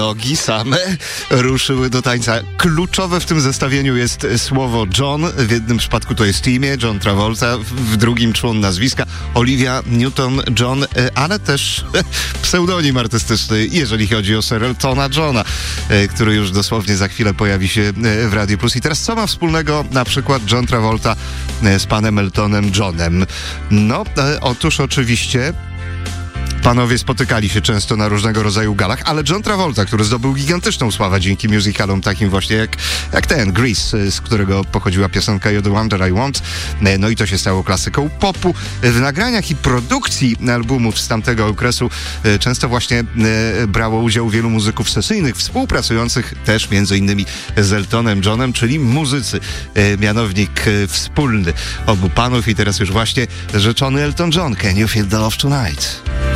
nogi same ruszyły do tańca. Kluczowe w tym zestawieniu jest słowo John. W jednym przypadku to jest imię, John Travolta, w drugim człon nazwiska, Olivia Newton-John, ale też pseudonim artystyczny, jeżeli chodzi o Sir Eltona Johna, który już dosłownie za chwilę pojawi się w Radio Plus. I teraz co ma wspólnego na przykład John Travolta z panem Eltonem Johnem? No, otóż oczywiście panowie spotykali się często na różnego rodzaju galach, ale John Travolta, który zdobył gigantyczną sławę dzięki musicalom takim właśnie jak ten Grease, z którego pochodziła piosenka You're the One That I Want, no i to się stało klasyką popu. W nagraniach i produkcji albumów z tamtego okresu często właśnie brało udział wielu muzyków sesyjnych, współpracujących też między innymi z Eltonem Johnem, czyli muzycy. Mianownik wspólny obu panów i teraz już właśnie rzeczony Elton John. Can you feel the love tonight?